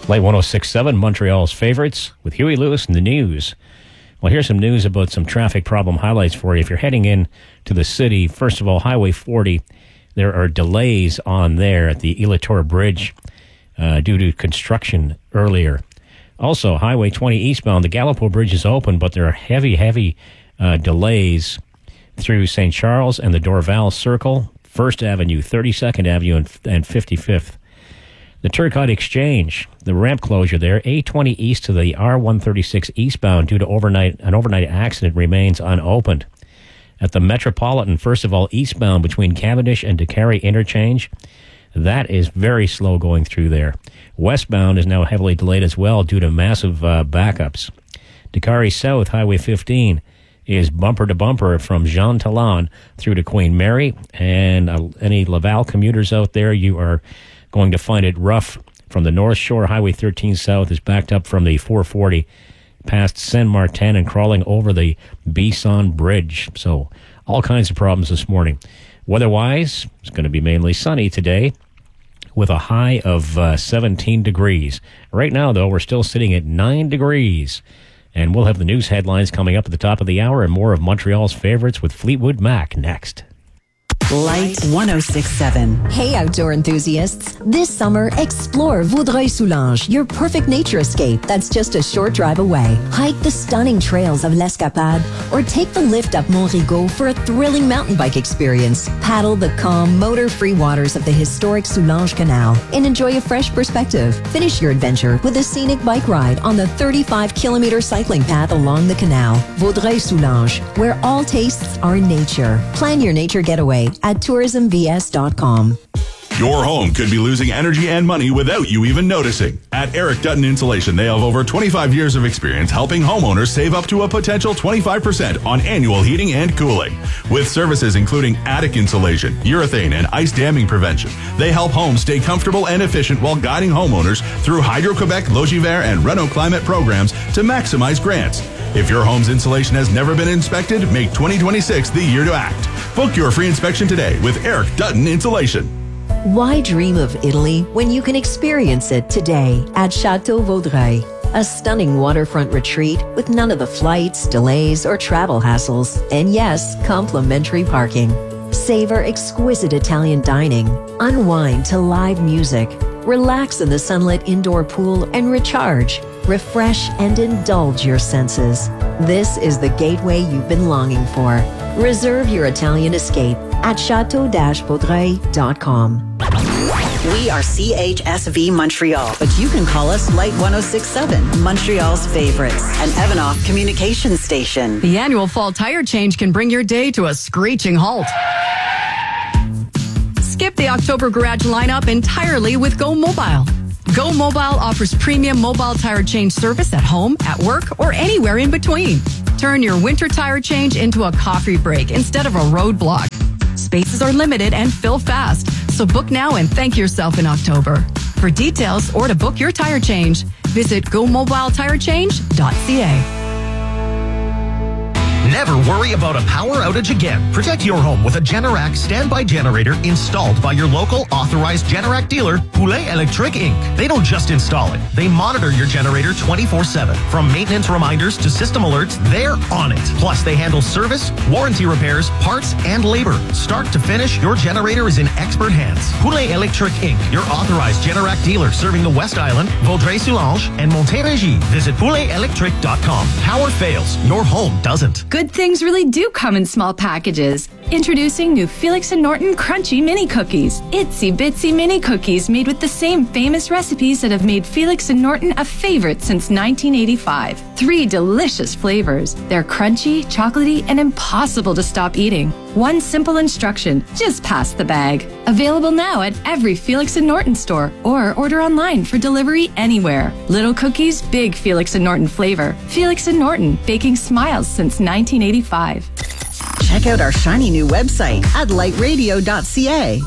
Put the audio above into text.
Light 106.7, Montreal's favorites, with Huey Lewis and the news. Well, here's some news about some traffic problem highlights for you. If you're heading in to the city, first of all, Highway 40, there are delays on there at the Elator Bridge due to construction earlier. Also, Highway 20 eastbound, the Gallipo Bridge is open, but there are heavy delays through St. Charles and the Dorval Circle, 1st Avenue, 32nd Avenue, and 55th. The Turcotte Exchange, the ramp closure there, A20 east to the R136 eastbound due to an overnight accident remains unopened. At the Metropolitan, first of all, eastbound between Cavendish and Décarie Interchange, that is very slow going through there. Westbound is now heavily delayed as well due to massive backups. Décarie South, Highway 15, is bumper to bumper from Jean Talon through to Queen Mary. And any Laval commuters out there, you are going to find it rough from the North Shore. Highway 13 South is backed up from the 440 past Saint-Martin and crawling over the Bisson Bridge. So all kinds of problems this morning. Weather-wise, it's going to be mainly sunny today with a high of 17 degrees. Right now, though, we're still sitting at 9 degrees. And we'll have the news headlines coming up at the top of the hour and more of Montreal's favorites with Fleetwood Mac next. Light 106.7. Hey, outdoor enthusiasts. This summer, explore Vaudreuil-Soulanges, your perfect nature escape that's just a short drive away. Hike the stunning trails of l'Escapade or take the lift up Mont-Rigaud for a thrilling mountain bike experience. Paddle the calm, motor-free waters of the historic Soulanges Canal and enjoy a fresh perspective. Finish your adventure with a scenic bike ride on the 35-kilometer cycling path along the canal. Vaudreuil-Soulanges, where all tastes are nature. Plan your nature getaway at tourismvs.com. Your home could be losing energy and money without you even noticing. At Eric Dutton Insulation, they have over 25 years of experience helping homeowners save up to a potential 25% on annual heating and cooling. With services including attic insulation, urethane, and ice damming prevention, they help homes stay comfortable and efficient while guiding homeowners through Hydro-Quebec, Logivert, and Renault Climate programs to maximize grants. If your home's insulation has never been inspected, make 2026 the year to act. Book your free inspection today with Eric Dutton Insulation. Why dream of Italy when you can experience it today at Chateau Vaudreuil? A stunning waterfront retreat with none of the flights, delays, or travel hassles. And yes, complimentary parking. Savor exquisite Italian dining. Unwind to live music. Relax in the sunlit indoor pool and recharge. Refresh and indulge your senses. This is the gateway you've been longing for. Reserve your Italian escape at chateau-vaudreuil.com. We are CHSV Montreal, but you can call us Light 106.7, Montreal's favorites, an Evanoff communication station. The annual fall tire change can bring your day to a screeching halt. Skip the October garage lineup entirely with Go Mobile. Go Mobile offers premium mobile tire change service at home, at work, or anywhere in between. Turn your winter tire change into a coffee break instead of a roadblock. Spaces are limited and fill fast, so book now and thank yourself in October. For details or to book your tire change, visit GoMobileTireChange.ca. Never worry about a power outage again. Protect your home with a Generac standby generator installed by your local authorized Generac dealer, Poulet Electric Inc. They don't just install it. They monitor your generator 24/7. From maintenance reminders to system alerts, they're on it. Plus, they handle service, warranty repairs, parts, and labor. Start to finish, your generator is in expert hands. Poulet Electric Inc., your authorized Generac dealer serving the West Island, Vaudreuil-Soulanges, and Montérégie. Visit pouletelectric.com. Power fails, your home doesn't. Good things really do come in small packages. Introducing new Felix and Norton Crunchy Mini Cookies. Itsy bitsy mini cookies made with the same famous recipes that have made Felix and Norton a favorite since 1985. 3 delicious flavors. They're crunchy, chocolatey, and impossible to stop eating. One simple instruction, just pass the bag. Available now at every Felix and Norton store or order online for delivery anywhere. Little cookies, big Felix and Norton flavor. Felix and Norton, baking smiles since 1985. Check out our shiny new website at lightradio.ca.